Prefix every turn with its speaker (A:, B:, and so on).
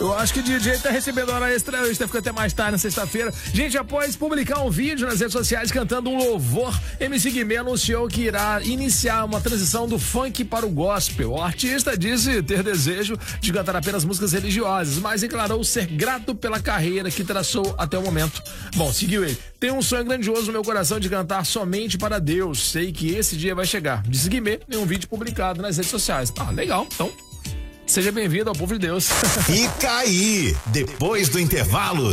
A: Eu acho que o DJ tá recebendo hora extra hoje, tá ficando até mais tarde na sexta-feira. Gente, após publicar um vídeo nas redes sociais cantando um louvor, MC Guimê anunciou que irá iniciar uma transição do funk para o gospel. O artista disse ter desejo de cantar apenas músicas religiosas, mas declarou ser grato pela carreira que traçou até o momento. Bom, seguiu ele. Tem um sonho grandioso no meu coração de cantar somente para Deus. Sei que esse dia vai chegar. Disse Guimê em um vídeo publicado nas redes sociais. Ah, legal. Então, seja bem-vindo ao povo de Deus.
B: Fica aí, depois do intervalo,